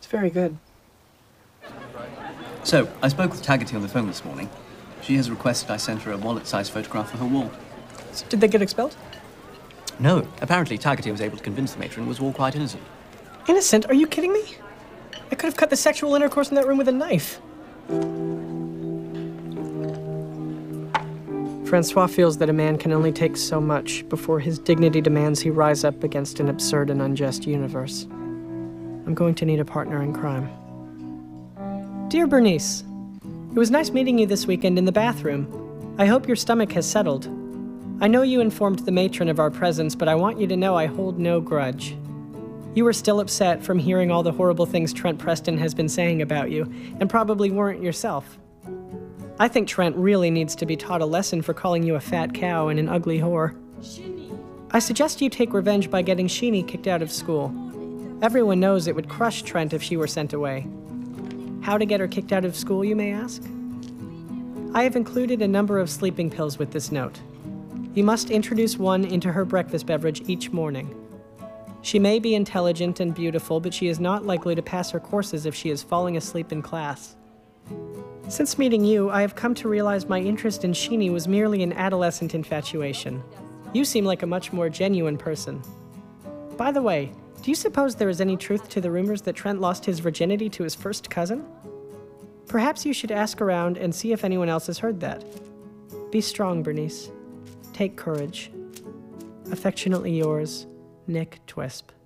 It's very good. So, I spoke with Taggart on the phone this morning. She has requested I send her a wallet-sized photograph for her wall. So did they get expelled? No. Apparently, Taggart was able to convince the matron it was all quite innocent. Innocent? Are you kidding me? I could have cut the sexual intercourse in that room with a knife. Francois feels that a man can only take so much before his dignity demands he rise up against an absurd and unjust universe. I'm going to need a partner in crime. Dear Bernice, it was nice meeting you this weekend in the bathroom. I hope your stomach has settled. I know you informed the matron of our presence, but I want you to know I hold no grudge. You were still upset from hearing all the horrible things Trent Preston has been saying about you, and probably weren't yourself. I think Trent really needs to be taught a lesson for calling you a fat cow and an ugly whore. I suggest you take revenge by getting Sheeny kicked out of school. Everyone knows it would crush Trent if she were sent away. How to get her kicked out of school, you may ask? I have included a number of sleeping pills with this note. You must introduce one into her breakfast beverage each morning. She may be intelligent and beautiful, but she is not likely to pass her courses if she is falling asleep in class. Since meeting you, I have come to realize my interest in Sheeny was merely an adolescent infatuation. You seem like a much more genuine person. By the way, do you suppose there is any truth to the rumors that Trent lost his virginity to his first cousin? Perhaps you should ask around and see if anyone else has heard that. Be strong, Bernice. Take courage. Affectionately yours, Nick Twisp.